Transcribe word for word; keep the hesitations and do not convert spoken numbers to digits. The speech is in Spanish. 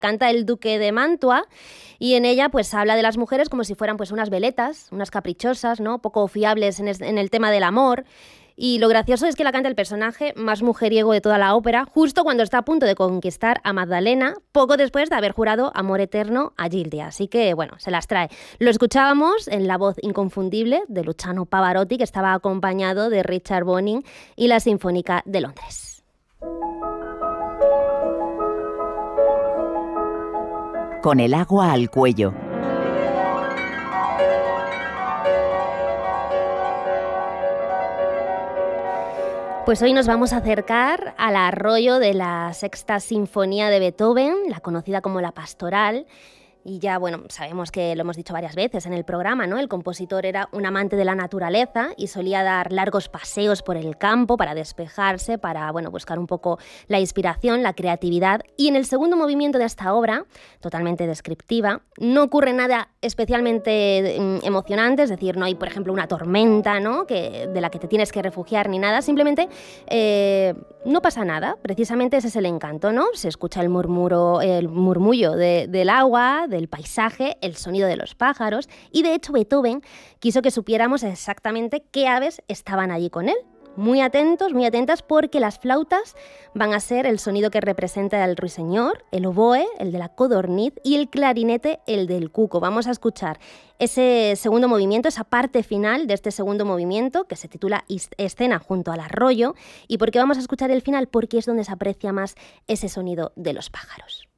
canta el duque de Mantua y en ella pues habla de las mujeres como si fueran pues unas veletas, unas caprichosas, ¿no? Poco fiables en, es, en el tema del amor. Y lo gracioso es que la canta el personaje más mujeriego de toda la ópera, justo cuando está a punto de conquistar a Magdalena, poco después de haber jurado amor eterno a Gildia. Así que, bueno, se las trae. Lo escuchábamos en la voz inconfundible de Luciano Pavarotti, que estaba acompañado de Richard Boning y la Sinfónica de Londres. Con el agua al cuello. Pues hoy nos vamos a acercar al arroyo de la Sexta Sinfonía de Beethoven, la conocida como la Pastoral. Y ya, bueno, sabemos que lo hemos dicho varias veces en el programa, ¿no? El compositor era un amante de la naturaleza y solía dar largos paseos por el campo para despejarse, para, bueno, buscar un poco la inspiración, la creatividad. Y en el segundo movimiento de esta obra, totalmente descriptiva, no ocurre nada especialmente emocionante, es decir, no hay, por ejemplo, una tormenta, ¿no? que, de la que te tienes que refugiar ni nada, simplemente eh, no pasa nada. Precisamente ese es el encanto, ¿no? Se escucha el murmuro, el murmullo de, del agua, del paisaje, el sonido de los pájaros, y de hecho Beethoven quiso que supiéramos exactamente qué aves estaban allí con él. Muy atentos, muy atentas, porque las flautas van a ser el sonido que representa el ruiseñor, el oboe, el de la codorniz, y el clarinete, el del cuco. Vamos a escuchar ese segundo movimiento, esa parte final de este segundo movimiento, que se titula Escena junto al arroyo. ¿Y por qué vamos a escuchar el final? Porque es donde se aprecia más ese sonido de los pájaros.